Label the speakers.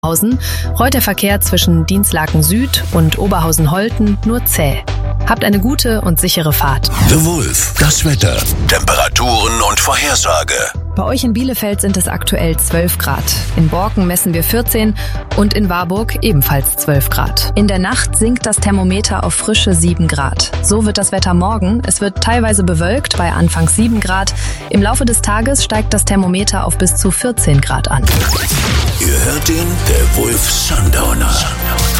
Speaker 1: Oberhausen rollt der Verkehr zwischen Dinslaken Süd und Oberhausen-Holten nur zäh. Habt eine gute und sichere Fahrt.
Speaker 2: The Wolf, das Wetter, Temperaturen und Vorhersage.
Speaker 1: Bei euch in Bielefeld sind es aktuell 12 Grad. In Borken messen wir 14 und in Warburg ebenfalls 12 Grad. In der Nacht sinkt das Thermometer auf frische 7 Grad. So wird das Wetter morgen. Es wird teilweise bewölkt bei anfangs 7 Grad. Im Laufe des Tages steigt das Thermometer auf bis zu 14 Grad an.
Speaker 2: Ihr hört ihn, der Wolf Sundowner.